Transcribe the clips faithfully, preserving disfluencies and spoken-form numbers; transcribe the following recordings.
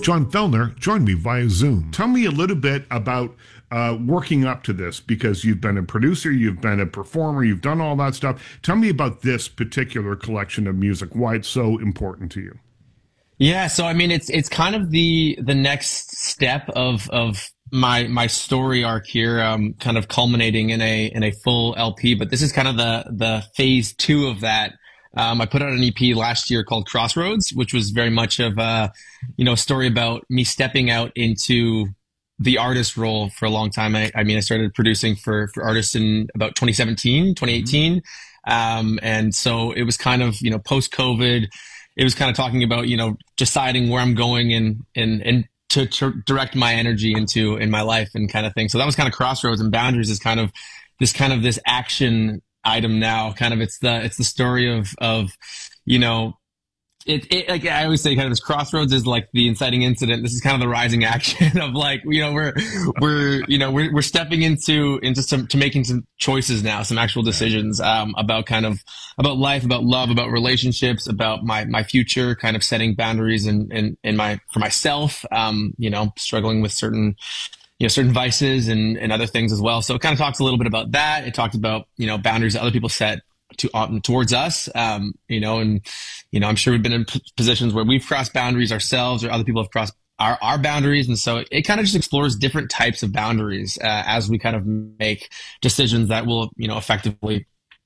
John Fellner joined me via Zoom. Tell me a little bit about uh, working up to this, because you've been a producer, you've been a performer, you've done all that stuff. Tell me about this particular collection of music, why it's so important to you. Yeah, so I mean, it's it's kind of the the next step of of my my story arc here, um, kind of culminating in a in a full L P. But this is kind of the the phase two of that. Um, I put out an E P last year called Crossroads, which was very much of a, you know, a story about me stepping out into the artist role for a long time. I, I mean, I started producing for, for artists in about twenty seventeen, twenty eighteen. Mm-hmm. Um, and so it was kind of, you know, post COVID, it was kind of talking about, you know, deciding where I'm going and, and, and to, to direct my energy into in my life and kind of thing. So that was kind of Crossroads, and Boundaries is kind of this kind of this action item now. Kind of it's the it's the story of of you know it, it like I always say, kind of this Crossroads is like the inciting incident. This is kind of the rising action of, like, you know, we're we're you know we're we're stepping into into some to making some choices now, some actual decisions um about kind of about life, about love, about relationships, about my my future, kind of setting boundaries and and in my for myself, um you know struggling with certain you know, certain vices and, and other things as well. So it kind of talks a little bit about that. It talked about, you know, boundaries that other people set to um, towards us, um, you know, and, you know, I'm sure we've been in p- positions where we've crossed boundaries ourselves, or other people have crossed our, our boundaries. And so it, it kind of just explores different types of boundaries uh, as we kind of make decisions that will, you know, effectively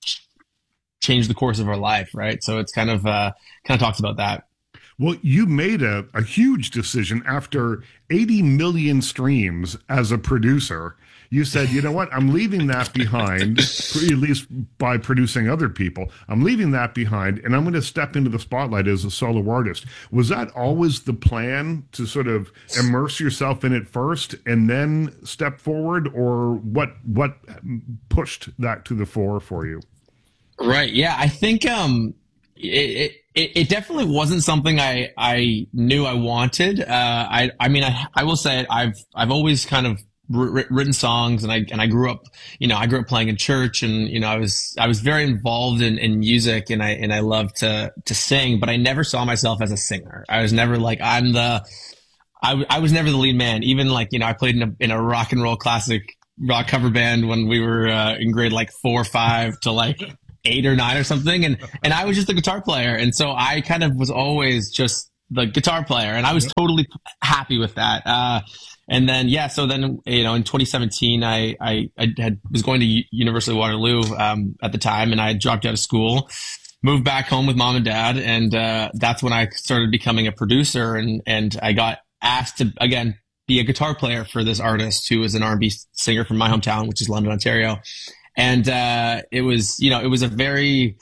change the course of our life. Right. So it's kind of, uh, kind of talks about that. Well, you made a, a huge decision after eighty million streams as a producer. You said, you know what, I'm leaving that behind, at least by producing other people. I'm leaving that behind, and I'm going to step into the spotlight as a solo artist. Was that always the plan, to sort of immerse yourself in it first and then step forward, or what what pushed that to the fore for you? Right. Yeah, I think um, it, it It, it definitely wasn't something I, I knew I wanted. Uh, I, I mean, I, I will say I've, I've always kind of r- written songs, and I, and I grew up, you know, I grew up playing in church, and, you know, I was, I was very involved in, in music, and I, and I love to, to sing, but I never saw myself as a singer. I was never like, I'm the, I, w- I was never the lead man. Even like, you know, I played in a, in a rock and roll classic rock cover band when we were, uh, in grade like four or five to like eight or nine or something. And, and I was just a guitar player. And so I kind of was always just the guitar player, and I was totally happy with that. Uh, and then, yeah, so then, you know, in twenty seventeen, I, I, I had, was going to U- University of Waterloo, um, at the time, and I dropped out of school, moved back home with mom and dad. And, uh, that's when I started becoming a producer, and, and I got asked to, again, be a guitar player for this artist who is an R and B singer from my hometown, which is London, Ontario. And, uh, it was, you know, it was a very,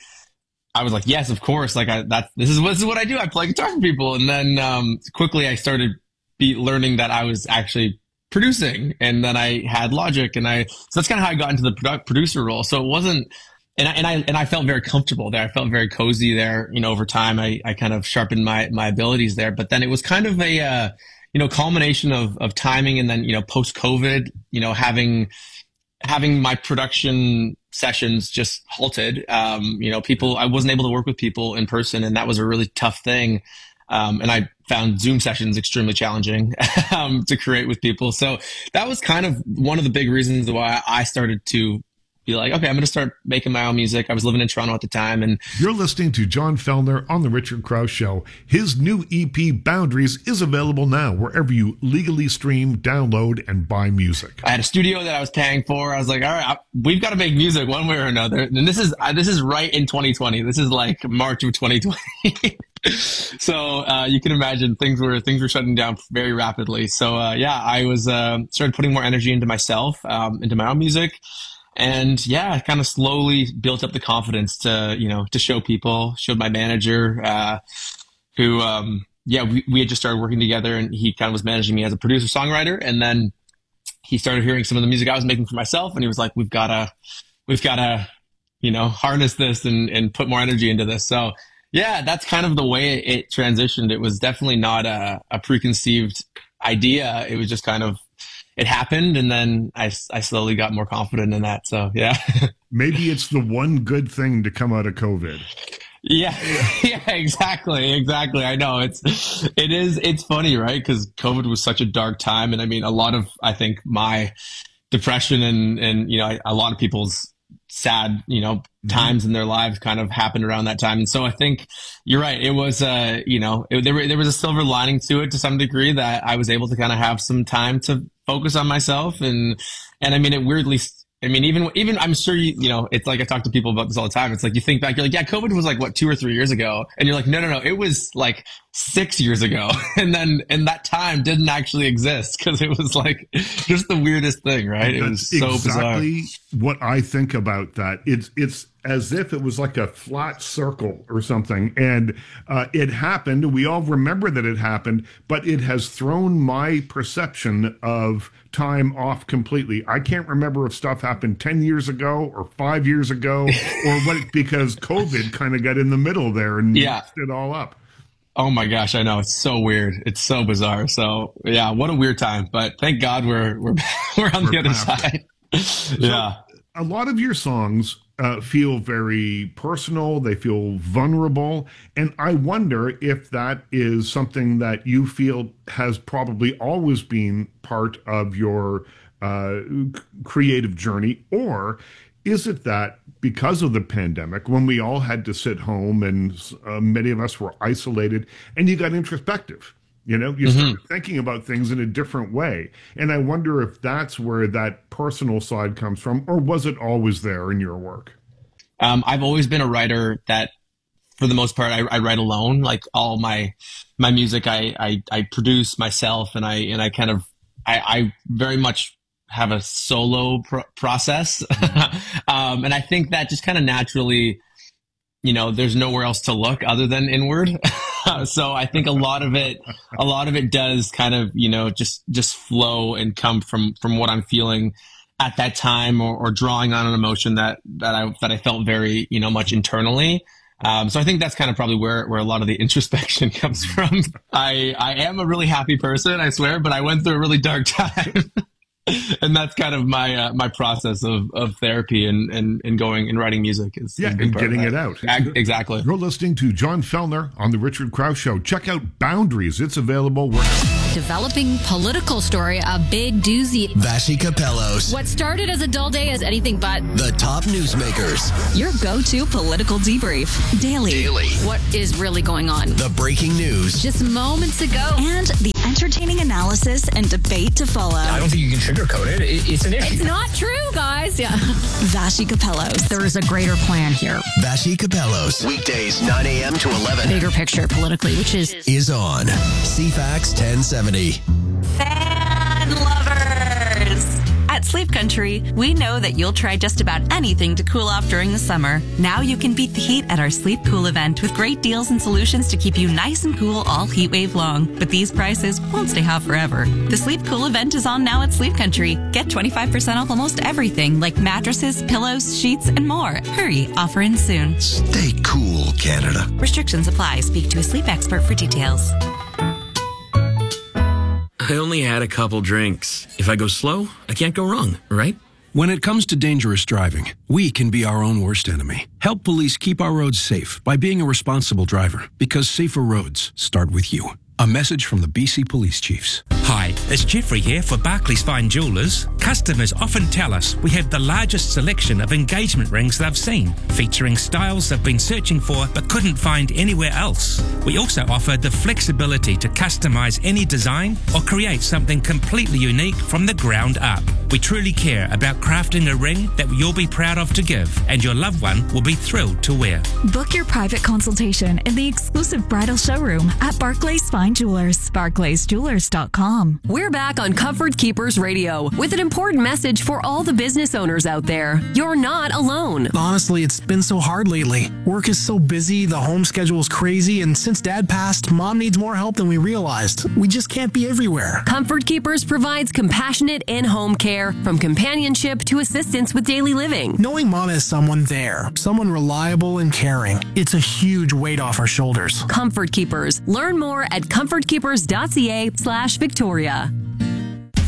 I was like, yes, of course. Like I, that's, this is, this is what I do. I play guitar for people. And then, um, quickly I started be learning that I was actually producing, and then I had Logic, and I, so that's kind of how I got into the produ- producer role. So it wasn't, and I, and I, and I felt very comfortable there. I felt very cozy there. You know, over time, I, I kind of sharpened my, my abilities there, but then it was kind of a, uh, you know, culmination of, of timing. And then, you know, post COVID, you know, having, having my production sessions just halted. Um, you know, people, I wasn't able to work with people in person, and that was a really tough thing. Um, and I found Zoom sessions extremely challenging, um, to create with people. So that was kind of one of the big reasons why I started to be like, okay, I'm going to start making my own music. I was living in Toronto at the time. And you're listening to John Fellner on The Richard Krause Show. His new E P, Boundaries, is available now wherever you legally stream, download, and buy music. I had a studio that I was paying for. I was like, all right, we've got to make music one way or another. And this is, this is right in twenty twenty. This is like March of twenty twenty. So, uh, you can imagine things were, things were shutting down very rapidly. So, uh, yeah, I was, uh, started putting more energy into myself, um, into my own music. And yeah, I kind of slowly built up the confidence to, you know, to show people, showed my manager, uh, who, um, yeah, we, we had just started working together, and he kind of was managing me as a producer songwriter. And then he started hearing some of the music I was making for myself, and he was like, we've gotta, we've gotta, you know, harness this and, and put more energy into this. So yeah, that's kind of the way it, it transitioned. It was definitely not a, a preconceived idea. It was just kind of, it happened, and then I, I slowly got more confident in that. So, yeah. Maybe it's the one good thing to come out of COVID. Yeah, yeah, exactly, exactly. I know it's, it is, it's funny, right? Because COVID was such a dark time, and I mean, a lot of, I think, my depression and and you know, a lot of people's sad, you know, times in their lives kind of happened around that time. And so I think you're right. It was, uh, you know, it, there, there was a silver lining to it to some degree, that I was able to kind of have some time to focus on myself. And, and I mean, it weirdly, I mean, even, even I'm sure you, you know, it's like I talk to people about this all the time. It's like you think back, you're like, yeah, COVID was like what, two or three years ago. And you're like, no, no, no, it was like six years ago. And then, and that time didn't actually exist because it was like just the weirdest thing, right? It was so exactly bizarre. What I think about that. It's, it's as if it was like a flat circle or something. And uh, it happened. We all remember that it happened, but it has thrown my perception of time off completely. I can't remember if stuff happened ten years ago or five years ago or what, because COVID kind of got in the middle there and yeah. mixed it all up. Oh my gosh, I know. It's so weird. It's so bizarre. So yeah, what a weird time. But thank God we're we're we're on we're the other side. So yeah. A lot of your songs uh, feel very personal. They feel vulnerable. And I wonder if that is something that you feel has probably always been part of your uh, creative journey, or is it that because of the pandemic, when we all had to sit home and uh, many of us were isolated, and you got introspective, you know, you started mm-hmm. thinking about things in a different way. And I wonder if that's where that personal side comes from, or was it always there in your work? Um, I've always been a writer that, for the most part, I, I write alone. Like all my my music, I, I I produce myself, and I and I kind of I, I very much have a solo pr- process. um, and I think that just kind of naturally, you know, there's nowhere else to look other than inward. So I think a lot of it, a lot of it does kind of, you know, just, just flow and come from, from what I'm feeling at that time, or, or drawing on an emotion that, that I, that I felt very, you know, much internally. Um, so I think that's kind of probably where, where a lot of the introspection comes from. I, I am a really happy person, I swear, but I went through a really dark time. And that's kind of my uh, my process of, of therapy and, and, and going and writing music. Is, yeah, is and getting it out. Exactly. You're listening to John Fellner on The Richard Krause Show. Check out Boundaries. It's available wherever. Developing political story, a big doozy. Vassy Capellos. What started as a dull day is anything but. The top newsmakers. Your go-to political debrief. Daily. Daily. What is really going on? The breaking news. Just moments ago. And the entertaining analysis and debate to follow. I don't think you can sugarcoat it. it it's an issue. It's not true, guys. Yeah. Vassy Capellos. There is a greater plan here. Vassy Capellos. Weekdays, nine a.m. to eleven. Bigger picture politically, which is... Is on C FAX ten seventy. Fan lovers! At Sleep Country, we know that you'll try just about anything to cool off during the summer. Now you can beat the heat at our Sleep Cool event with great deals and solutions to keep you nice and cool all heat wave long. But these prices won't stay hot forever. The Sleep Cool event is on now at Sleep Country. Get twenty-five percent off almost everything like mattresses, pillows, sheets, and more. Hurry, offer ends soon. Stay cool, Canada. Restrictions apply. Speak to a sleep expert for details. I only had a couple drinks. If I go slow, I can't go wrong, right? When it comes to dangerous driving, we can be our own worst enemy. Help police keep our roads safe by being a responsible driver, because safer roads start with you. A message from the B C Police Chiefs. Hi, it's Jeffrey here for Barclays Fine Jewelers. Customers often tell us we have the largest selection of engagement rings they've seen, featuring styles they've been searching for but couldn't find anywhere else. We also offer the flexibility to customize any design or create something completely unique from the ground up. We truly care about crafting a ring that you'll be proud of to give, and your loved one will be thrilled to wear. Book your private consultation in the exclusive bridal showroom at Barclays Fine Jewelers. barclays jewelers dot com. We're back on Comfort Keepers Radio with an important message for all the business owners out there. You're not alone. Honestly, it's been so hard lately. Work is so busy, the home schedule is crazy, and since Dad passed, Mom needs more help than we realized. We just can't be everywhere. Comfort Keepers provides compassionate in-home care, from companionship to assistance with daily living. Knowing Mom has someone there, someone reliable and caring, it's a huge weight off our shoulders. Comfort Keepers. Learn more at comfortkeepers.ca slash Victoria.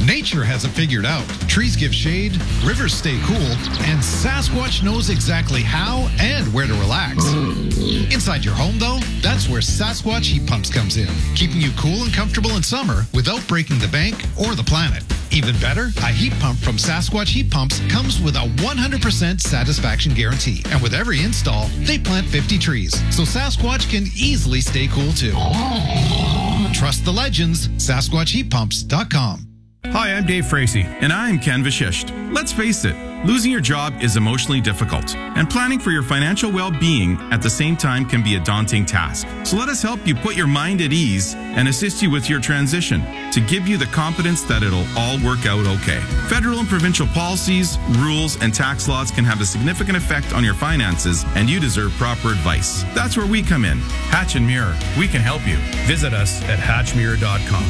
Nature has it figured out. Trees give shade, rivers stay cool, and Sasquatch knows exactly how and where to relax. Inside your home, though, that's where Sasquatch heat pumps comes in, keeping you cool and comfortable in summer without breaking the bank or the planet. Even better, a heat pump from Sasquatch Heat Pumps comes with a one hundred percent satisfaction guarantee. And with every install, they plant fifty trees, so Sasquatch can easily stay cool too. Trust the legends, Sasquatch Heat Pumps dot com. Hi, I'm Dave Frazee, and I'm Ken Vishisht. Let's face it, losing your job is emotionally difficult, and planning for your financial well-being at the same time can be a daunting task. So let us help you put your mind at ease and assist you with your transition to give you the confidence that it'll all work out okay. Federal and provincial policies, rules, and tax laws can have a significant effect on your finances, and you deserve proper advice. That's where we come in. Hatch and Mirror, we can help you. Visit us at hatch mirror dot com.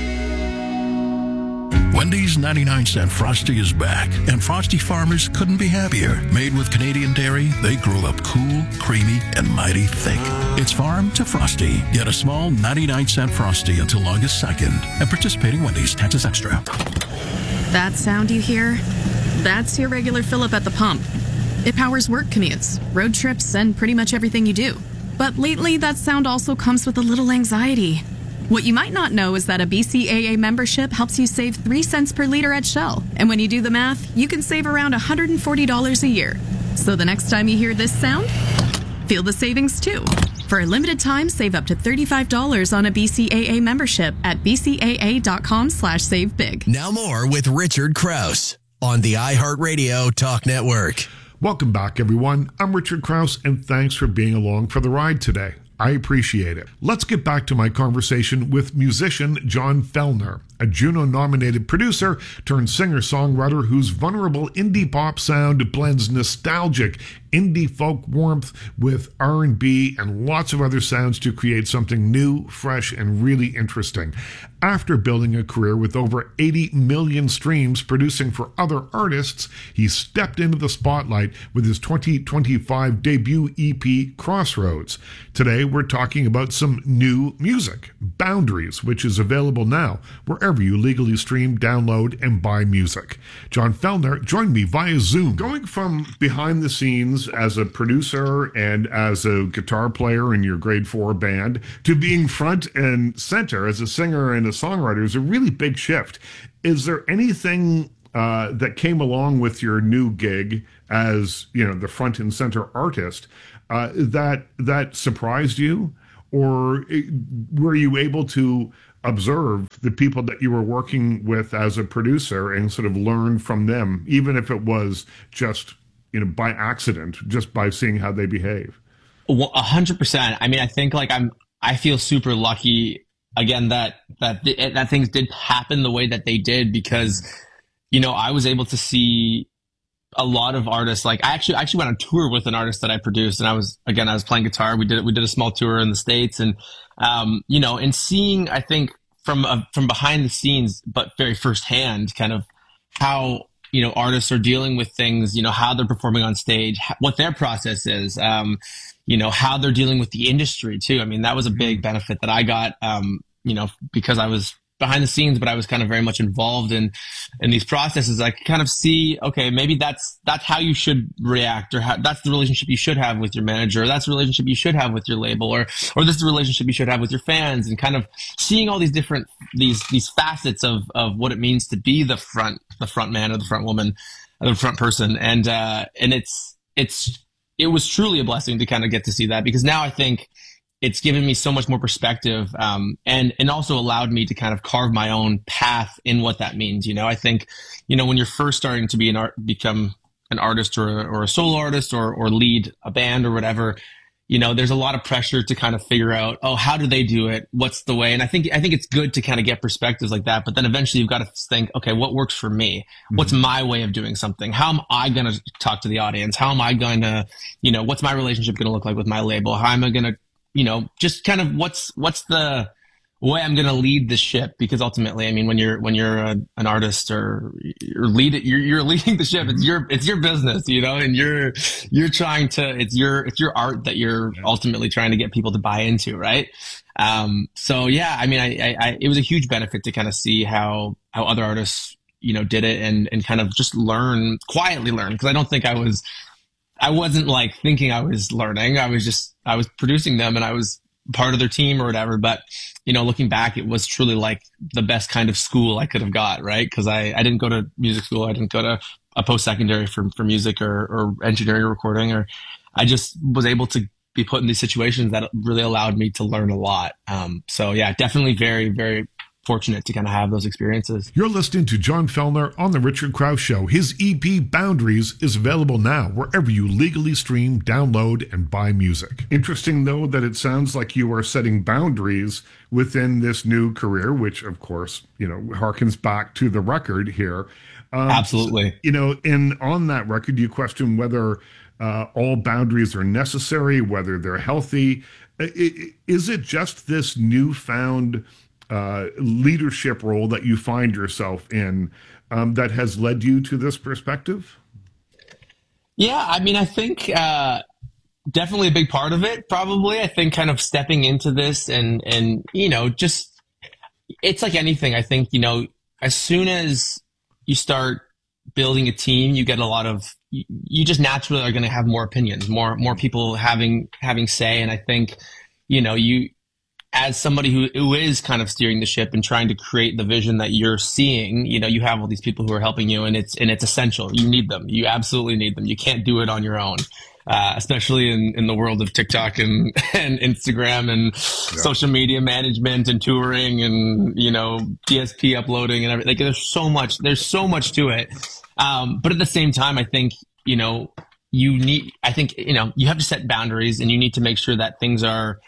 Wendy's ninety-nine cent Frosty is back, and Frosty farmers couldn't be happier. Made with Canadian dairy, they grow up cool, creamy, and mighty thick. It's farm to Frosty. Get a small ninety-nine cent Frosty until August second. At participating Wendy's, taxes extra. That sound you hear? That's your regular fill-up at the pump. It powers work commutes, road trips, and pretty much everything you do. But lately, that sound also comes with a little anxiety. What you might not know is that a B C A A membership helps you save three cents per liter at Shell. And when you do the math, you can save around one hundred forty dollars a year. So the next time you hear this sound, feel the savings too. For a limited time, save up to thirty-five dollars on a B C A A membership at b c a a dot com slash save big. Now more with Richard Krause on the iHeartRadio Talk Network. Welcome back, everyone. I'm Richard Krause, and thanks for being along for the ride today. I appreciate it. Let's get back to my conversation with musician John Fellner, a Juno-nominated producer turned singer-songwriter whose vulnerable indie pop sound blends nostalgic indie folk warmth with R and B and lots of other sounds to create something new, fresh, and really interesting. After building a career with over eighty million streams producing for other artists, he stepped into the spotlight with his twenty twenty-five debut E P, Crossroads. Today, we're talking about some new music, Boundaries, which is available now wherever you legally stream, download, and buy music. John Fellner joined me via Zoom. Going from behind the scenes as a producer and as a guitar player in your grade four band to being front and center as a singer and a songwriter is a really big shift. Is there anything uh, that came along with your new gig as, you know, the front and center artist uh, that that surprised you? Or were you able to observe the people that you were working with as a producer and sort of learn from them, even if it was just, you know, by accident, just by seeing how they behave? A hundred percent. I mean, I think like I'm, I feel super lucky again that, that, that things did happen the way that they did, because, you know, I was able to see a lot of artists. Like I actually, I actually went on tour with an artist that I produced, and I was, again, I was playing guitar. We did, we did a small tour in the States, and, um, you know, and seeing, I think from, uh, from behind the scenes, but very firsthand, kind of how, you know, artists are dealing with things, you know, how they're performing on stage, what their process is, um, you know, how they're dealing with the industry too. I mean, that was a big benefit that I got, um, you know, because I was behind the scenes, but I was kind of very much involved in, in these processes. I could kind of see, okay, maybe that's, that's how you should react, or how, that's the relationship you should have with your manager, or that's the relationship you should have with your label, or, or this is the relationship you should have with your fans, and kind of seeing all these different, these, these facets of, of what it means to be the front, the front man or the front woman, or the front person. And, uh, and it's, it's, it was truly a blessing to kind of get to see that, because now I think it's given me so much more perspective, um, and, and also allowed me to kind of carve my own path in what that means. You know, I think, you know, when you're first starting to be an art, become an artist or, or a solo artist, or, or lead a band or whatever, you know, there's a lot of pressure to kind of figure out, oh, how do they do it? What's the way? And I think, I think it's good to kind of get perspectives like that, but then eventually you've got to think, okay, what works for me? What's mm-hmm. my way of doing something? How am I going to talk to the audience? How am I going to, you know, what's my relationship going to look like with my label? How am I going to, you know, just kind of what's, what's the, way I'm going to lead the ship, because ultimately, I mean, when you're when you're a, an artist or you're lead you're, you're leading the ship. It's your it's your business, you know, and you're you're trying to it's your it's your art that you're ultimately trying to get people to buy into, right? Um, so yeah, I mean, I, I, I it was a huge benefit to kind of see how how other artists, you know, did it and and kind of just learn quietly learn, because I don't think I was I wasn't like thinking I was learning. I was just I was producing them and I was part of their team or whatever. But, you know, looking back, it was truly like the best kind of school I could have got, right? Because I, I didn't go to music school. I didn't go to a post-secondary for, for music or, or engineering or recording, or I just was able to be put in these situations that really allowed me to learn a lot. Um, so yeah, definitely very, very fortunate to kind of have those experiences. You're listening to John Fellner on The Richard Krause Show. His E P Boundaries is available now wherever you legally stream, download, and buy music. Interesting, though, that it sounds like you are setting boundaries within this new career, which, of course, you know, harkens back to the record here. Um, Absolutely. You know, and on that record, you question whether uh, all boundaries are necessary, whether they're healthy. Is it just this newfound Uh, leadership role that you find yourself in um, that has led you to this perspective? Yeah, I mean, I think uh, definitely a big part of it, probably. I think kind of stepping into this and, and, you know, just, it's like anything. I think, you know, as soon as you start building a team, you get a lot of, you, you just naturally are going to have more opinions, more, more people having, having say. And I think, you know, you, as somebody who, who is kind of steering the ship and trying to create the vision that you're seeing, you know, you have all these people who are helping you, and it's, and it's essential. You need them. You absolutely need them. You can't do it on your own, uh, especially in, in the world of TikTok and, and Instagram and yeah. social media management and touring and, you know, D S P uploading and everything. Like, there's so much, there's so much to it. Um, but at the same time, I think, you know, you need, I think, you know, you have to set boundaries, and you need to make sure that things are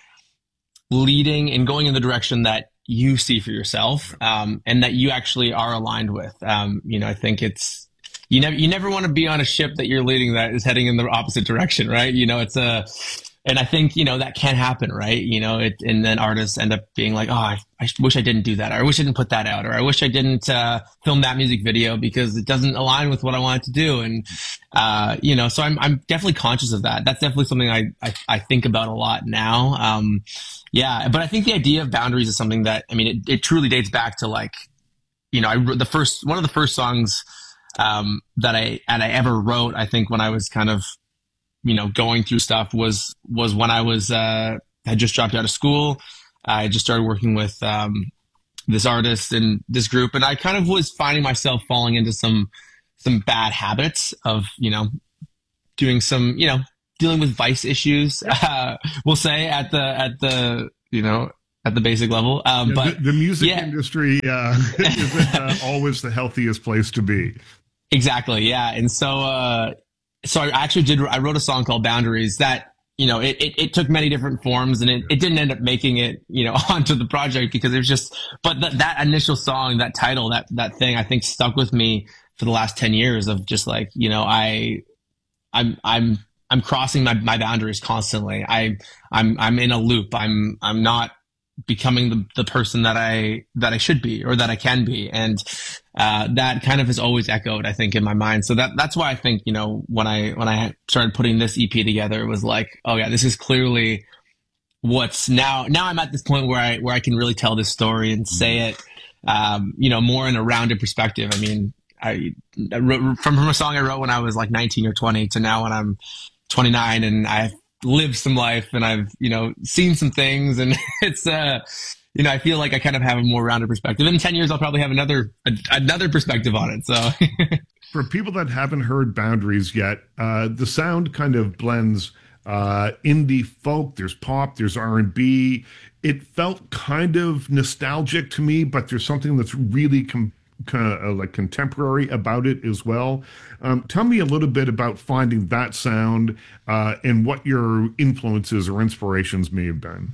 leading and going in the direction that you see for yourself, um, and that you actually are aligned with. Um, you know, I think it's, you never, you never want to be on a ship that you're leading that is heading in the opposite direction, right? You know, it's a, and I think, you know, that can happen, right? You know, it, and then artists end up being like, oh, I, I wish I didn't do that. Or I wish I didn't put that out. Or I wish I didn't, uh, film that music video because it doesn't align with what I wanted to do. And, uh, you know, so I'm, I'm definitely conscious of that. That's definitely something I, I, I think about a lot now. Um, yeah, but I think the idea of boundaries is something that, I mean, it, it truly dates back to like, you know, I the first, one of the first songs, um, that I, and I ever wrote, I think when I was kind of, you know, going through stuff was, was when I was, uh, had just dropped out of school. I just started working with, um, this artist and this group. And I kind of was finding myself falling into some, some bad habits of, you know, doing some, you know, dealing with vice issues, uh, we'll say at the, at the, you know, at the basic level. Um, yeah, but the, the music yeah. industry, uh, isn't uh, always the healthiest place to be. Exactly. Yeah. And so, uh, So I actually did, I wrote a song called Boundaries that, you know, it, it, it took many different forms, and it, it didn't end up making it, you know, onto the project because it was just, but th- that initial song, that title, that, that thing, I think stuck with me for the last ten years of just like, you know, I, I'm, I'm, I'm crossing my, my boundaries constantly. I, I'm, I'm in a loop. I'm, I'm not becoming the, the person that I, that I should be or that I can be. And, uh, that kind of has always echoed, I think, in my mind. So that, that's why I think, you know, when I, when I started putting this E P together, it was like, oh yeah, this is clearly what's now, now I'm at this point where I, where I can really tell this story and say it, um, you know, more in a rounded perspective. I mean, I, I wrote, from, from a song I wrote when I was like nineteen or twenty to now when I'm twenty-nine, and I've lived some life and I've, you know, seen some things, and it's, uh, you know, I feel like I kind of have a more rounded perspective. In ten years, I'll probably have another, a, another perspective on it. So for people that haven't heard Boundaries yet, uh, the sound kind of blends, uh, indie folk, there's pop, there's R and B. It felt kind of nostalgic to me, but there's something that's really com- kind of uh, like contemporary about it as well. Um, tell me a little bit about finding that sound, uh, and what your influences or inspirations may have been.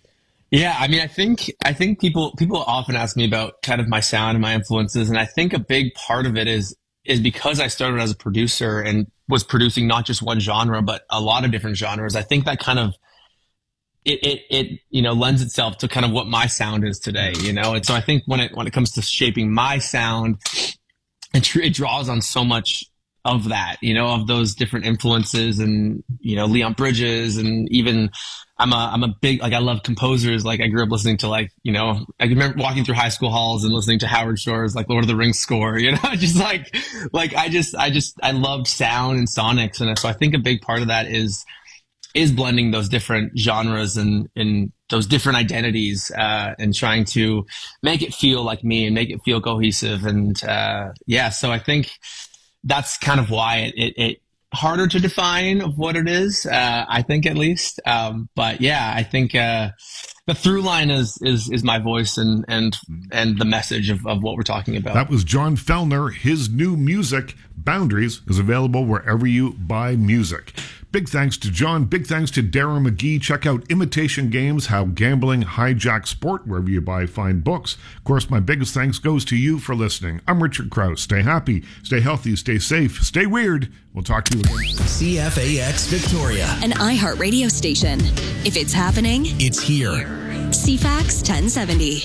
Yeah, I mean, I think I think people people often ask me about kind of my sound and my influences, and I think a big part of it is is because I started as a producer and was producing not just one genre but a lot of different genres. I think that kind of it, it, it, you know, lends itself to kind of what my sound is today, you know? And so I think when it, when it comes to shaping my sound, it, tr- it draws on so much of that, you know, of those different influences and, you know, Leon Bridges, and even I'm a, I'm a big, like, I love composers. Like, I grew up listening to, like, you know, I remember walking through high school halls and listening to Howard Shore's, like, Lord of the Rings score, you know, just like, like, I just, I just, I loved sound and sonics. And so I think a big part of that is, is blending those different genres and, and those different identities, uh, and trying to make it feel like me and make it feel cohesive. And, uh, yeah, so I think that's kind of why it, it, it harder to define of what it is, uh, I think, at least. Um, but yeah, I think, uh, the through line is, is, is my voice and, and, and the message of, of what we're talking about. That was John Fellner. His new music, Boundaries, is available wherever you buy music. Big thanks to John. Big thanks to Darren McGee. Check out Imitation Games, How Gambling Hijacks Sport, wherever you buy fine books. Of course, my biggest thanks goes to you for listening. I'm Richard Krause. Stay happy, stay healthy, stay safe, stay weird. We'll talk to you again. C F A X Victoria, an iHeart radio station. If it's happening, it's here. C FAX ten seventy.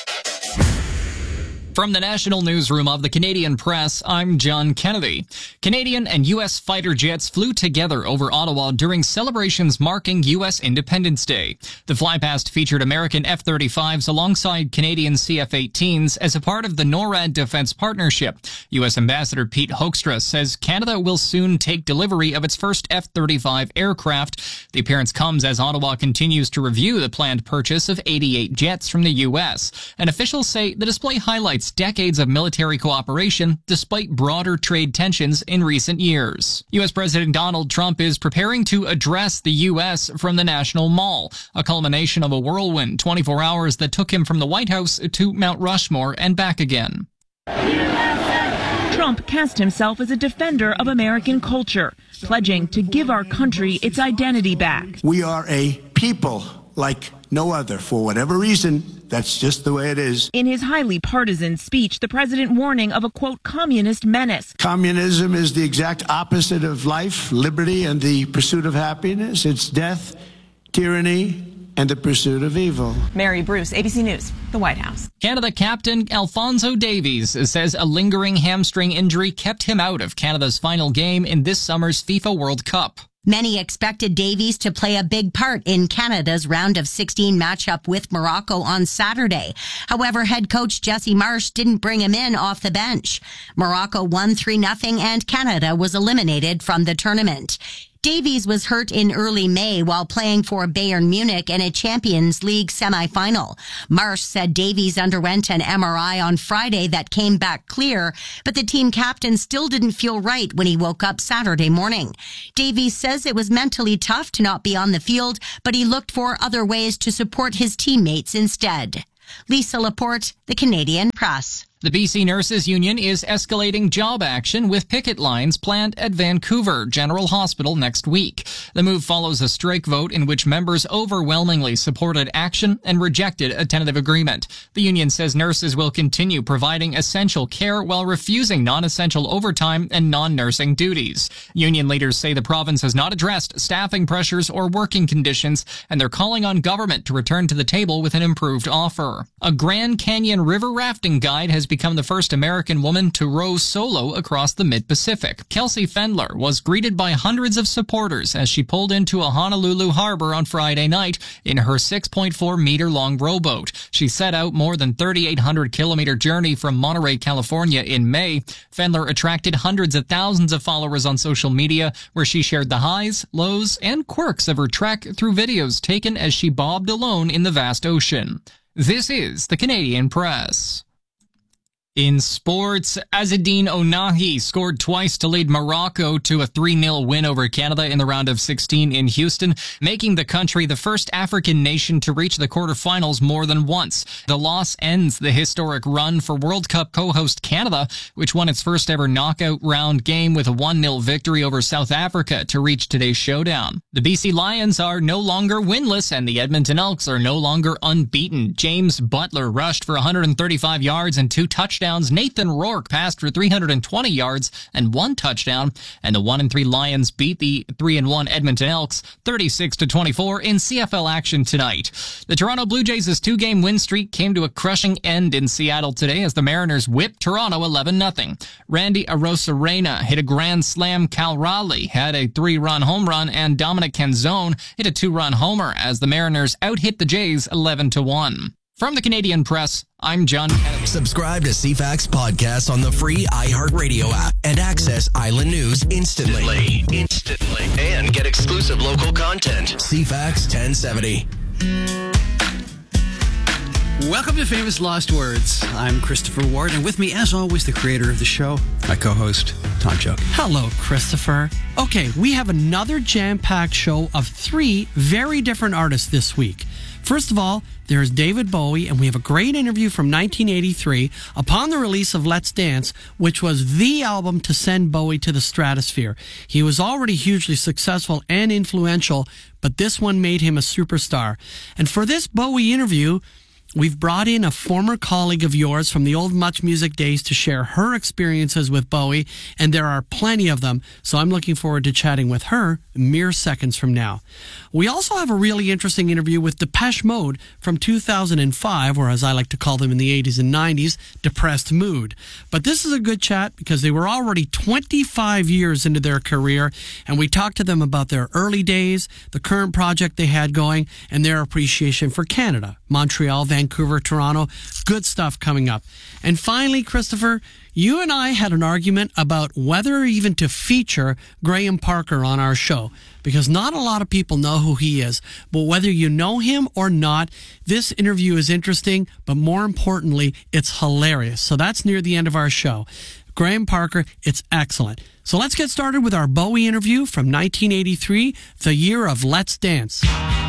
From the National Newsroom of the Canadian Press, I'm John Kennedy. Canadian and U S fighter jets flew together over Ottawa during celebrations marking U S Independence Day. The flypast featured American F thirty-fives alongside Canadian C F eighteens as a part of the NORAD Defense Partnership. U S Ambassador Pete Hoekstra says Canada will soon take delivery of its first F thirty-five aircraft. The appearance comes as Ottawa continues to review the planned purchase of eighty-eight jets from the U S. And officials say the display highlights decades of military cooperation despite broader trade tensions in recent years. U S President Donald Trump is preparing to address the U S from the National Mall, a culmination of a whirlwind twenty-four hours that took him from the White House to Mount Rushmore and back again. Trump cast himself as a defender of American culture, pledging to give our country its identity back. We are a people like no other. For whatever reason, that's just the way it is. In his highly partisan speech, the president warning of a, quote, communist menace. Communism is the exact opposite of life, liberty, and the pursuit of happiness. It's death, tyranny, and the pursuit of evil. Mary Bruce, A B C News, the White House. Canada captain Alphonso Davies says a lingering hamstring injury kept him out of Canada's final game in this summer's FIFA World Cup. Many expected Davies to play a big part in Canada's round of sixteen matchup with Morocco on Saturday. However, head coach Jesse Marsh didn't bring him in off the bench. Morocco won three nothing and Canada was eliminated from the tournament. Davies was hurt in early May while playing for Bayern Munich in a Champions League semifinal. Marsh said Davies underwent an M R I on Friday that came back clear, but the team captain still didn't feel right when he woke up Saturday morning. Davies says it was mentally tough to not be on the field, but he looked for other ways to support his teammates instead. Lisa Laporte, the Canadian Press. The B C Nurses Union is escalating job action with picket lines planned at Vancouver General Hospital next week. The move follows a strike vote in which members overwhelmingly supported action and rejected a tentative agreement. The union says nurses will continue providing essential care while refusing non-essential overtime and non-nursing duties. Union leaders say the province has not addressed staffing pressures or working conditions, and they're calling on government to return to the table with an improved offer. A Grand Canyon river rafting guide has become the first American woman to row solo across the mid-Pacific. Kelsey Fendler was greeted by hundreds of supporters as she pulled into a Honolulu harbor on Friday night in her six point four meter long rowboat. She set out more than thirty-eight hundred kilometer journey from Monterey, California in May. Fendler attracted hundreds of thousands of followers on social media, where she shared the highs, lows, and quirks of her trek through videos taken as she bobbed alone in the vast ocean. This is the Canadian Press. In sports, Azzedine Ounahi scored twice to lead Morocco to a three nil win over Canada in the round of sixteen in Houston, making the country the first African nation to reach the quarterfinals more than once. The loss ends the historic run for World Cup co-host Canada, which won its first ever knockout round game with a one nil victory over South Africa to reach today's showdown. The B C Lions are no longer winless, and the Edmonton Elks are no longer unbeaten. James Butler rushed for one hundred thirty-five yards and two touchdowns touchdowns. Nathan Rourke passed for three hundred twenty yards and one touchdown. And the one and three Lions beat the three and one Edmonton Elks thirty-six to twenty-four in C F L action tonight. The Toronto Blue Jays' two-game win streak came to a crushing end in Seattle today as the Mariners whipped Toronto eleven nothing. Randy Arozarena hit a grand slam. Cal Raleigh had a three-run home run, and Dominic Canzone hit a two-run homer as the Mariners out-hit the Jays eleven to one. From the Canadian Press, I'm John Kennedy. Subscribe to C FAX Podcasts on the free iHeartRadio app and access Island News instantly. Instantly. And get exclusive local content. C FAX ten seventy. Welcome to Famous Lost Words. I'm Christopher Ward, and with me, as always, the creator of the show, my co-host, Tom Chook. Hello, Christopher. Okay, we have another jam-packed show of three very different artists this week. First of all, there's David Bowie, and we have a great interview from nineteen eighty-three upon the release of Let's Dance, which was the album to send Bowie to the stratosphere. He was already hugely successful and influential, but this one made him a superstar. And for this Bowie interview, we've brought in a former colleague of yours from the old Much Music days to share her experiences with Bowie, and there are plenty of them, so I'm looking forward to chatting with her mere seconds from now. We also have a really interesting interview with Depeche Mode from two thousand five, or as I like to call them in the eighties and nineties, Depressed Mood. But this is a good chat because they were already twenty-five years into their career, and we talked to them about their early days, the current project they had going, and their appreciation for Canada, Montreal, Vancouver, Toronto. Good stuff coming up. And finally, Christopher, you and I had an argument about whether even to feature Graham Parker on our show, because not a lot of people know who he is. But whether you know him or not, this interview is interesting, but more importantly, it's hilarious. So that's near the end of our show. Graham Parker, it's excellent. So let's get started with our Bowie interview from nineteen eighty-three, the year of Let's Dance.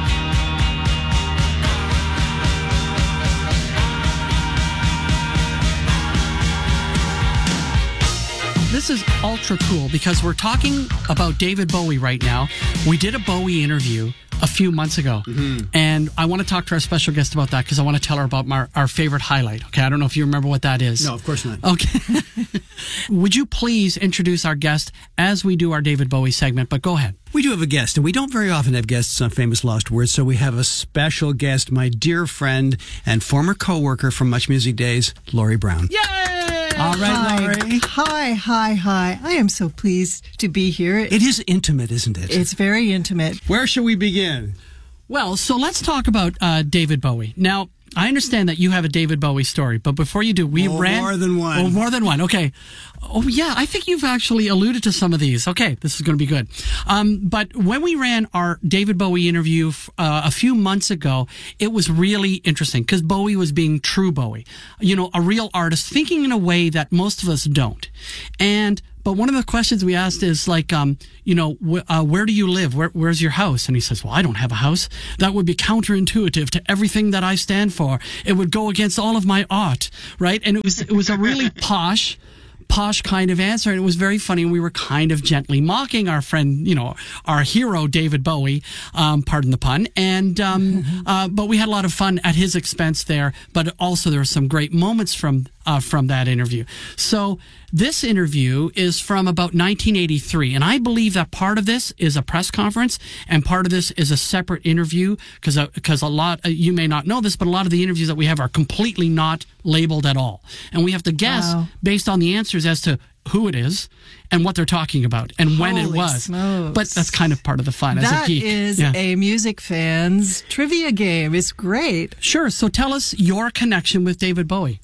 This is ultra cool because we're talking about David Bowie right now. We did a Bowie interview a few months ago, mm-hmm. and I want to talk to our special guest about that because I want to tell her about my, our favorite highlight. Okay, I don't know if you remember what that is. No, of course not. Okay. Would you please introduce our guest as we do our David Bowie segment, but go ahead. We do have a guest, and we don't very often have guests on Famous Lost Words, so we have a special guest, my dear friend and former co-worker from Much Music days, Laurie Brown. Yay! All right, hi. Laurie. Hi, hi, hi. I am so pleased to be here. It is intimate, isn't it? It's very intimate. Where shall we begin? Well, so let's talk about uh, David Bowie. Now, I understand that you have a David Bowie story, but before you do, we oh, ran... more than one. Oh, more than one. Okay. Oh, yeah, I think you've actually alluded to some of these. Okay, this is going to be good. Um, but when we ran our David Bowie interview uh, a few months ago, it was really interesting because Bowie was being true Bowie. You know, a real artist, thinking in a way that most of us don't. And... But one of the questions we asked is like, um, you know, wh- uh, where do you live? Where, where's your house? And he says, well, I don't have a house. That would be counterintuitive to everything that I stand for. It would go against all of my art, right? And it was it was a really posh, posh kind of answer. And it was very funny. And we were kind of gently mocking our friend, you know, our hero, David Bowie, um, pardon the pun. And, um, uh, but we had a lot of fun at his expense there. But also there were some great moments from, uh, from that interview. So, this interview is from about nineteen eighty-three, and I believe that part of this is a press conference, and part of this is a separate interview, because because a lot, uh, you may not know this, but a lot of the interviews that we have are completely not labeled at all. And we have to guess wow. based on the answers as to who it is and what they're talking about and when Holy it was. Smokes. But that's kind of part of the fun as that a geek. That is yeah. a music fan's trivia game. It's great. Sure. So tell us your connection with David Bowie.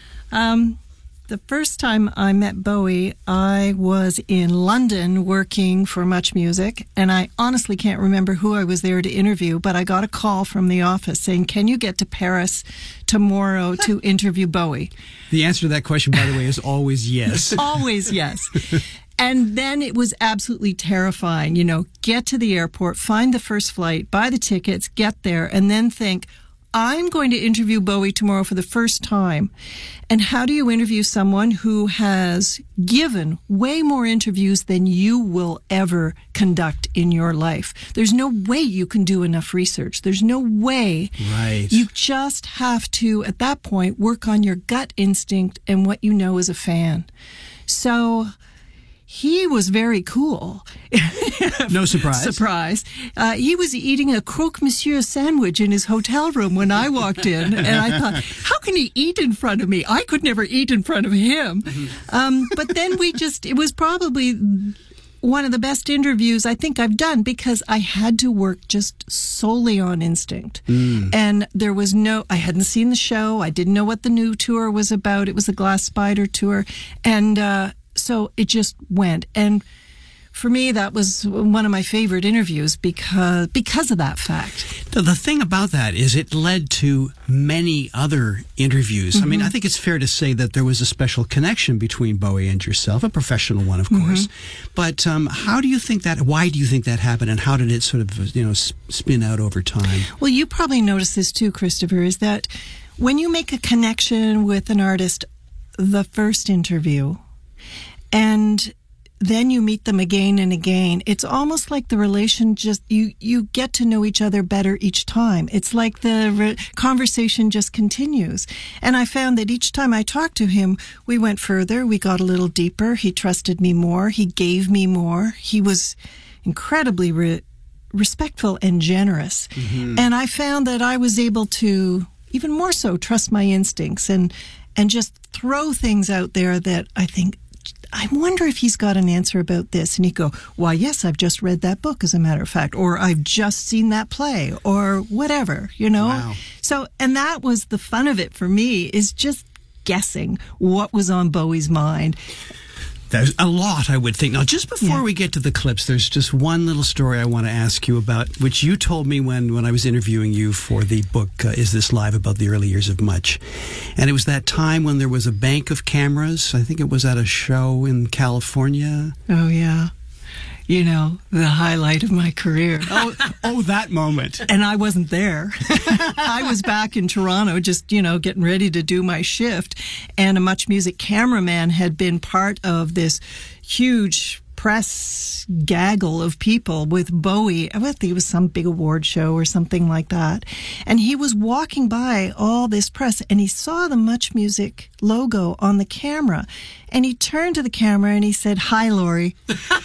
Um... The first time I met Bowie, I was in London working for Much Music, and I honestly can't remember who I was there to interview, but I got a call from the office saying, can you get to Paris tomorrow to interview Bowie? The answer to that question, by the way, is always yes. Always yes. And then it was absolutely terrifying. You know, get to the airport, find the first flight, buy the tickets, get there, and then think, I'm going to interview Bowie tomorrow for the first time. And how do you interview someone who has given way more interviews than you will ever conduct in your life? There's no way you can do enough research. There's no way. Right. You just have to, at that point, work on your gut instinct and what you know as a fan. So he was very cool. No surprise. Surprise. Uh, he was eating a croque monsieur sandwich in his hotel room when I walked in, and I thought, how can he eat in front of me? I could never eat in front of him. Um, but then we just, it was probably one of the best interviews I think I've done because I had to work just solely on instinct. Mm. And there was no, I hadn't seen the show. I didn't know what the new tour was about. It was the Glass Spider tour. And, uh, So it just went. And for me, that was one of my favorite interviews because because of that fact. The thing about that is it led to many other interviews. Mm-hmm. I mean, I think it's fair to say that there was a special connection between Bowie and yourself, a professional one, of course. Mm-hmm. But um, how do you think that, why do you think that happened, and how did it sort of, you know, spin out over time? Well, you probably noticed this too, Christopher, is that when you make a connection with an artist, the first interview, and then you meet them again and again, it's almost like the relation just, you, you get to know each other better each time. It's like the re- conversation just continues. And I found that each time I talked to him, we went further, we got a little deeper, he trusted me more, he gave me more, he was incredibly re- respectful and generous. Mm-hmm. And I found that I was able to, even more so, trust my instincts and, and just throw things out there that I think, I wonder if he's got an answer about this. And he'd go, why, yes, I've just read that book, as a matter of fact, or I've just seen that play, or whatever, you know? Wow. So, and that was the fun of it for me, is just guessing what was on Bowie's mind. There's a lot, I would think. Now, just before Yeah. we get to the clips, there's just one little story I want to ask you about, which you told me when, when I was interviewing you for the book, uh, Is This Live?, about the early years of Much. And it was that time when there was a bank of cameras. I think it was at a show in California. Oh, yeah. You know, the highlight of my career. Oh, oh, that moment. And I wasn't there. I was back in Toronto just, you know, getting ready to do my shift. And a Much Music cameraman had been part of this huge press gaggle of people with Bowie. I think it was some big award show or something like that. And he was walking by all this press and he saw the Much Music logo on the camera. And he turned to the camera and he said, "Hi, Laurie."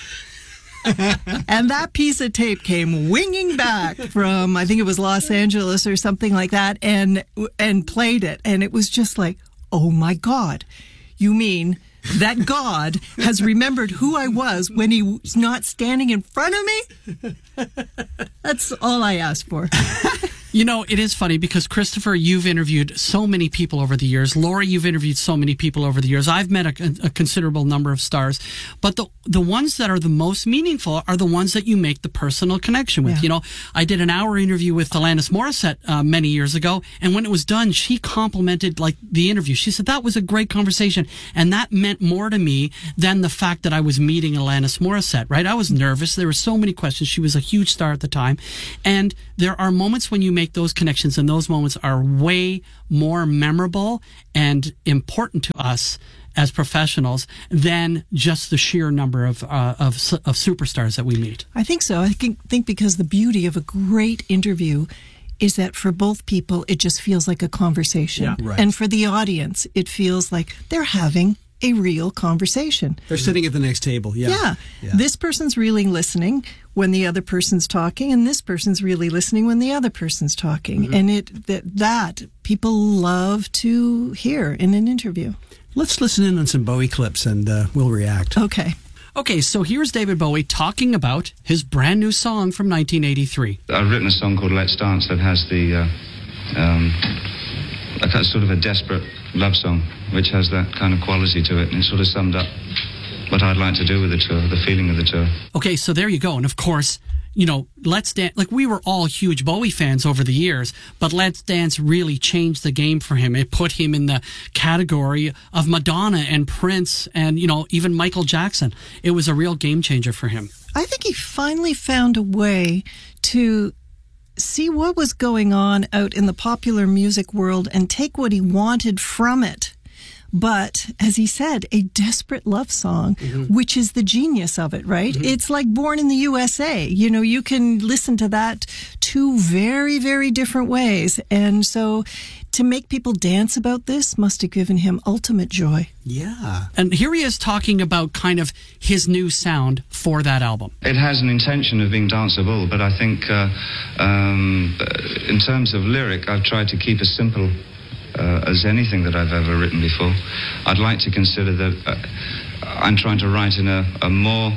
And that piece of tape came winging back from, I think it was Los Angeles or something like that, and and played it. And it was just like, oh my God, you mean that God has remembered who I was when he was not standing in front of me? That's all I asked for. You know, it is funny because, Christopher, you've interviewed so many people over the years. Laurie, you've interviewed so many people over the years. I've met a, a considerable number of stars. But the the ones that are the most meaningful are the ones that you make the personal connection with. Yeah. You know, I did an hour interview with Alanis Morissette uh, many years ago. And when it was done, she complimented, like, the interview. She said, that was a great conversation. And that meant more to me than the fact that I was meeting Alanis Morissette, right? I was nervous. There were so many questions. She was a huge star at the time. And there are moments when you make those connections, and those moments are way more memorable and important to us as professionals than just the sheer number of uh, of, of superstars that we meet. I think so. I think, think because the beauty of a great interview is that for both people, it just feels like a conversation. Yeah, right. And for the audience, it feels like they're having a real conversation. They're sitting at the next table. Yeah. Yeah. Yeah. This person's really listening when the other person's talking, and this person's really listening when the other person's talking. Mm-hmm. And it that, that people love to hear in an interview. Let's listen in on some Bowie clips and uh, we'll react. Okay. Okay, so here's David Bowie talking about his brand new song from nineteen eighty-three. I've written a song called Let's Dance that has the, uh, um, a kind of sort of a desperate love song, which has that kind of quality to it, and it sort of summed up what I'd like to do with the tour, the feeling of the tour. Okay, so there you go. And of course, you know, Let's Dance, like we were all huge Bowie fans over the years, but Let's Dance really changed the game for him. It put him in the category of Madonna and Prince and, you know, even Michael Jackson. It was a real game changer for him. I think he finally found a way to see what was going on out in the popular music world and take what he wanted from it. But, as he said, a desperate love song, mm-hmm. which is the genius of it, right? Mm-hmm. It's like Born in the U S A. You know, you can listen to that two very, very different ways. And so to make people dance about this must have given him ultimate joy. Yeah. And here he is talking about kind of his new sound for that album. It has an intention of being danceable, but I think uh, um, in terms of lyric, I've tried to keep as simple Uh, as anything that I've ever written before. I'd like to consider that uh, I'm trying to write in a, a more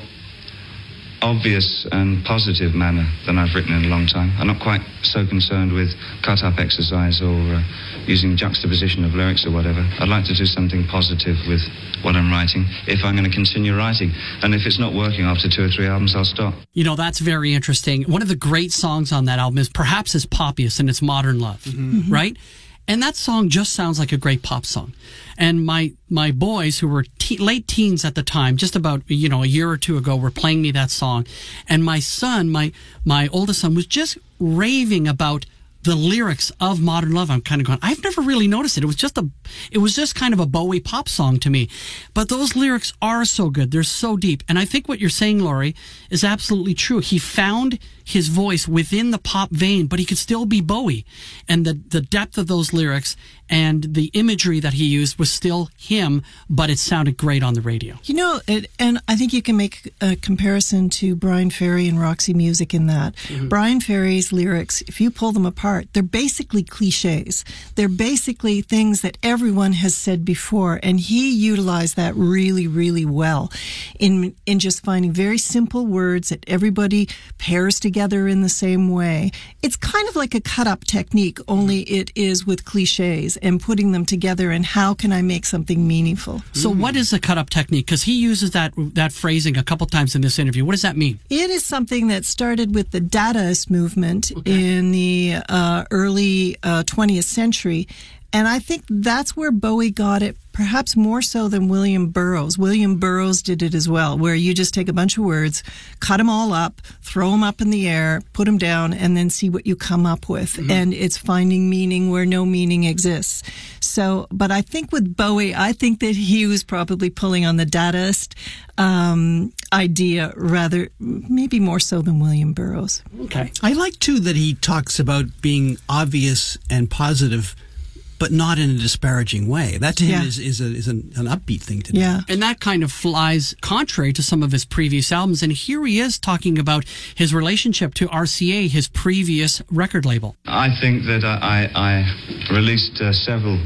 obvious and positive manner than I've written in a long time. I'm not quite so concerned with cut-up exercise or uh, using juxtaposition of lyrics or whatever. I'd like to do something positive with what I'm writing if I'm going to continue writing. And if it's not working after two or three albums, I'll stop. You know, that's very interesting. One of the great songs on that album is perhaps his poppiest, and it's Modern Love, mm-hmm. right? And that song just sounds like a great pop song. And my my boys, who were te- late teens at the time, just about, you know, a year or two ago, were playing me that song. And my son, my my oldest son, was just raving about the lyrics of Modern Love. I'm kind of going, I've never really noticed it. It was just a, it was just kind of a Bowie pop song to me. But those lyrics are so good. They're so deep. And I think what you're saying, Laurie, is absolutely true. He found his voice within the pop vein, but he could still be Bowie. And the, the depth of those lyrics and the imagery that he used was still him, but it sounded great on the radio. You know, it, and I think you can make a comparison to Brian Ferry and Roxy Music in that. Mm-hmm. Brian Ferry's lyrics, if you pull them apart, they're basically cliches. They're basically things that everyone has said before, and he utilized that really, really well in in just finding very simple words that everybody pairs together in the same way. It's kind of like a cut-up technique, only it is with cliches and putting them together, and how can I make something meaningful? So mm. what is a cut-up technique? Because he uses that that phrasing a couple times in this interview. What does that mean? It is something that started with the Dadaist movement okay. in the uh, early uh, twentieth century. And I think that's where Bowie got it, perhaps more so than William Burroughs. William Burroughs did it as well, where you just take a bunch of words, cut them all up, throw them up in the air, put them down, and then see what you come up with. Mm-hmm. And it's finding meaning where no meaning exists. So, but I think with Bowie, I think that he was probably pulling on the Dadaist um, idea rather, maybe more so than William Burroughs. Okay. I like, too, that he talks about being obvious and positive, but not in a disparaging way. That to him yeah. is, is, a, is an, an upbeat thing to do. Yeah. And that kind of flies contrary to some of his previous albums. And here he is talking about his relationship to R C A, his previous record label. I think that I, I released uh, several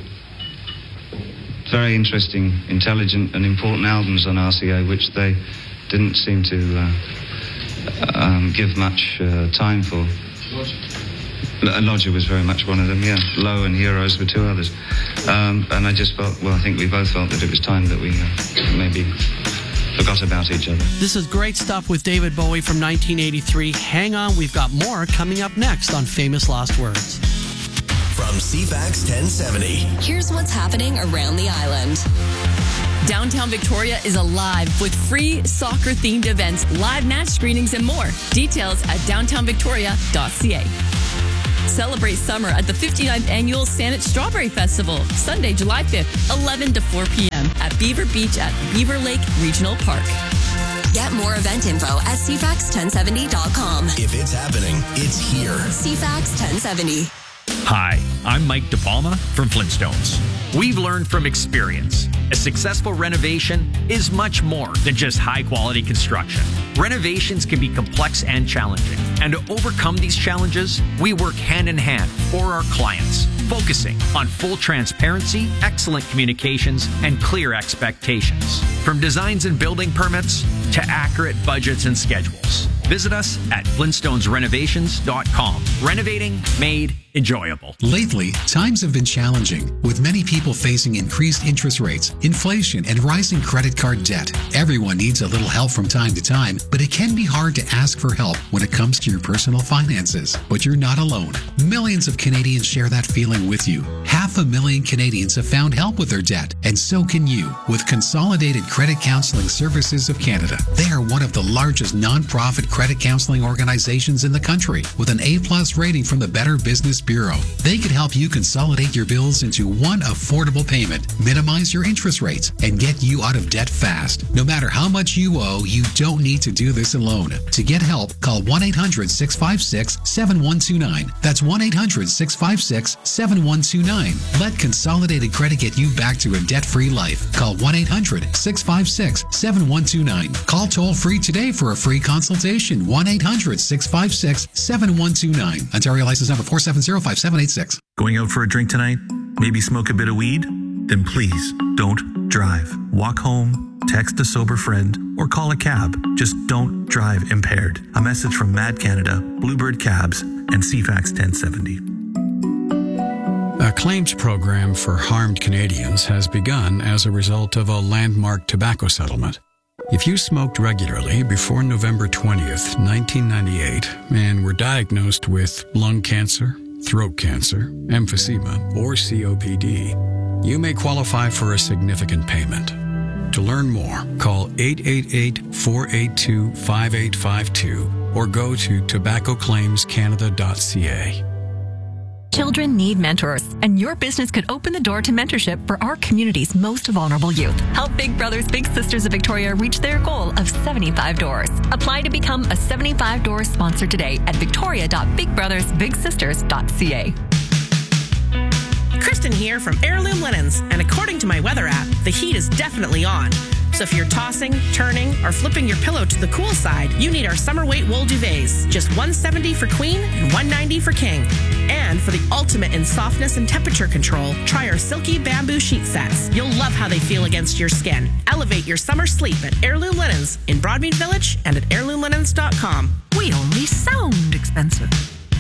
very interesting, intelligent and important albums on R C A, which they didn't seem to uh, um, give much uh, time for. Lodger was very much one of them, yeah. Low and Heroes were two others. Um, and I just felt, well, I think we both felt that it was time that we uh, maybe forgot about each other. This is great stuff with David Bowie from nineteen eighty-three. Hang on, we've got more coming up next on Famous Last Words. From C FAX ten seventy. Here's what's happening around the island. Downtown Victoria is alive with free soccer-themed events, live match screenings, and more. Details at downtown victoria dot c a. Celebrate summer at the fifty-ninth Annual Saanich Strawberry Festival, Sunday, July fifth, eleven to four p.m. at Beaver Beach at Beaver Lake Regional Park. Get more event info at c fax ten seventy dot com. If it's happening, it's here. C FAX ten seventy. Hi, I'm Mike DePalma from Flintstones. We've learned from experience. A successful renovation is much more than just high-quality construction. Renovations can be complex and challenging. And to overcome these challenges, we work hand-in-hand for our clients, focusing on full transparency, excellent communications, and clear expectations. From designs and building permits to accurate budgets and schedules. Visit us at flintstones renovations dot com. Renovating made enjoyable. Lately, times have been challenging, with many people facing increased interest rates, inflation, and rising credit card debt. Everyone needs a little help from time to time, but it can be hard to ask for help when it comes to your personal finances. But you're not alone. Millions of Canadians share that feeling with you. Half a million Canadians have found help with their debt, and so can you with Consolidated Credit Counseling Services of Canada. They are one of the largest non-profit credit counseling organizations in the country with an A-plus rating from the Better Business Bureau. They can help you consolidate your bills into one affordable payment, minimize your interest rates, and get you out of debt fast. No matter how much you owe, you don't need to do this alone. To get help, call one eight hundred six five six seven one two nine. That's one eight hundred six five six seven one two nine. Let Consolidated Credit get you back to a debt-free life. Call one eight hundred six five six seven one two nine. Call toll-free today for a free consultation. one eight hundred six five six seven one two nine. Ontario license number four seven zero five seven eight six. Going out for a drink tonight? Maybe smoke a bit of weed? Then please don't drive. Walk home, text a sober friend, or call a cab. Just don't drive impaired. A message from Mad Canada, Bluebird Cabs, and C FAX ten seventy. A claims program for harmed Canadians has begun as a result of a landmark tobacco settlement. If you smoked regularly before November twentieth, nineteen ninety-eight, and were diagnosed with lung cancer, throat cancer, emphysema, or C O P D, you may qualify for a significant payment. To learn more, call eight eight eight, four eight two, five eight five two or go to tobacco claims canada dot c a. Children need mentors, and your business could open the door to mentorship for our community's most vulnerable youth. Help Big Brothers Big Sisters of Victoria reach their goal of seventy-five doors. Apply to become a seventy-five door sponsor today at victoria dot big brothers big sisters dot c a. Kristen here from Heirloom Linens, and according to my weather app, the heat is definitely on. So if you're tossing, turning, or flipping your pillow to the cool side, you need our summer weight wool duvets. Just one hundred seventy dollars for queen and one hundred ninety dollars for king. And for the ultimate in softness and temperature control, try our silky bamboo sheet sets. You'll love how they feel against your skin. Elevate your summer sleep at Heirloom Linens in Broadmead Village and at heirloom linens dot com. We only sound expensive.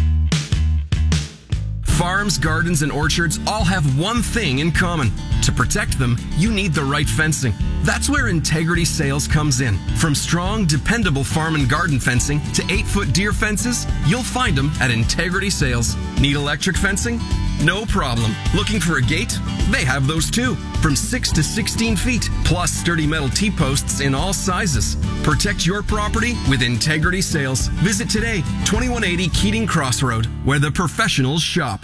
Farms, gardens, and orchards all have one thing in common. To protect them, you need the right fencing. That's where Integrity Sales comes in. From strong, dependable farm and garden fencing to eight-foot deer fences, you'll find them at Integrity Sales. Need electric fencing? No problem. Looking for a gate? They have those too. From six to sixteen feet, plus sturdy metal T-posts in all sizes. Protect your property with Integrity Sales. Visit today, twenty-one eighty Keating Crossroad, where the professionals shop.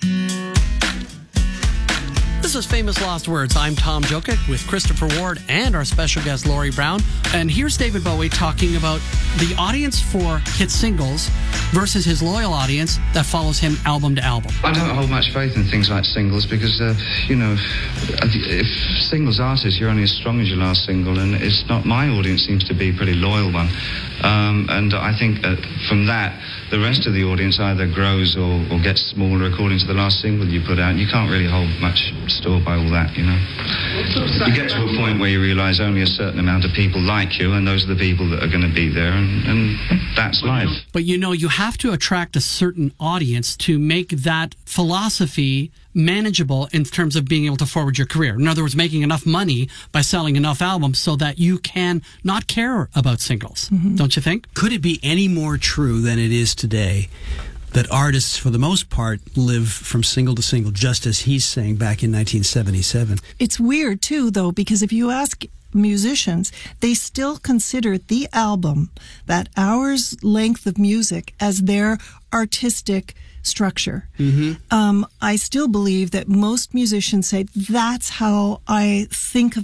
This is Famous Lost Words. I'm Tom Jokic with Christopher Ward and our special guest, Laurie Brown. And here's David Bowie talking about the audience for hit singles versus his loyal audience that follows him album to album. I don't hold much faith in things like singles because, uh, you know, if, if singles artists, you're only as strong as your last single, and it's not, my audience seems to be a pretty loyal one. Um, and I think uh, from that, the rest of the audience either grows or, or gets smaller according to the last single you put out. You can't really hold much store by all that, you know. You get to a point where you realise only a certain amount of people like you, and those are the people that are going to be there, and, and that's life. But you know, you have to attract a certain audience to make that philosophy manageable in terms of being able to forward your career. In other words, making enough money by selling enough albums so that you can not care about singles. Mm-hmm. Don't you think? Could it be any more true than it is today that artists, for the most part, live from single to single, just as he's saying back in nineteen seventy-seven? It's weird, too, though, because if you ask musicians, they still consider the album, that hour's length of music, as their artistic structure. Mm-hmm. Um, I still believe that most musicians say, that's how I think of